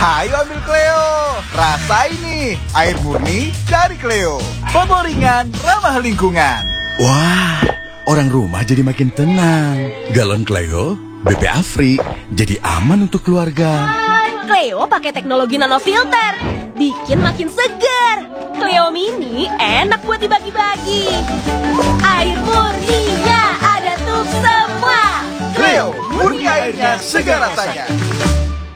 Ayo ambil Cleo. Rasain nih, air murni dari Cleo. Bobol ringan, ramah lingkungan. Wah, orang rumah jadi makin tenang. Galon Cleo, BPA free, jadi aman untuk keluarga. Cleo pakai teknologi nanofilter, bikin makin segar. Cleo Mini enak buat dibagi-bagi. Air murninya ada untuk semua. Cleo, murni airnya segar rasanya.